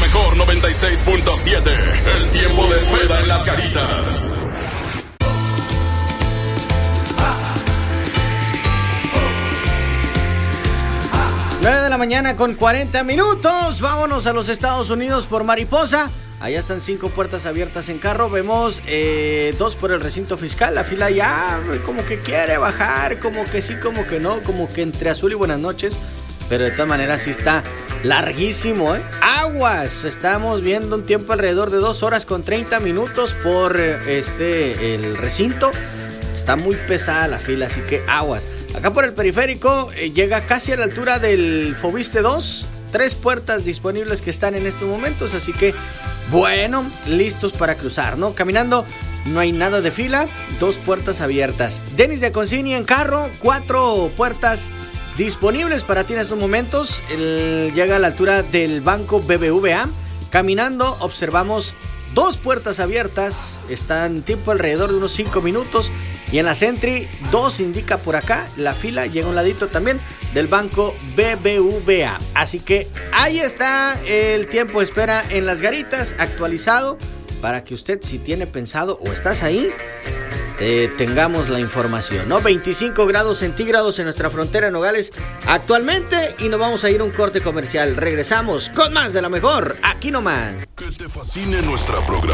mejor 96.7. El tiempo de espera en las Garitas. 9 de la mañana con 40 minutos. Vámonos a los Estados Unidos por Mariposa. Allá están 5 puertas abiertas en carro. Vemos 2 por el recinto fiscal. La fila ya como que quiere bajar, como que sí, como que no, como que entre azul y buenas noches. Pero de todas maneras sí está larguísimo, ¿eh? Aguas. Estamos viendo un tiempo alrededor de 2 horas con 30 minutos por el recinto. Está muy pesada la fila, así que aguas. Acá por el periférico llega casi a la altura del Fobiste 2. 3 puertas disponibles que están en estos momentos, así que bueno, listos para cruzar, ¿no? Caminando, no hay nada de fila, 2 puertas abiertas. Denis de Concini en carro, 4 puertas disponibles para ti en estos momentos. Llega a la altura del banco BBVA. Caminando, observamos 2 puertas abiertas, están tiempo alrededor de unos 5 minutos. Y en la Sentry, 2 indica por acá, la fila llega a un ladito también del banco BBVA. Así que ahí está el tiempo de espera en las Garitas, actualizado, para que usted, si tiene pensado o estás ahí, tengamos la información, ¿no? 25 grados centígrados en nuestra frontera en Nogales actualmente, y nos vamos a ir a un corte comercial. Regresamos con más de la mejor, aquí nomás. Que te fascine nuestra programación.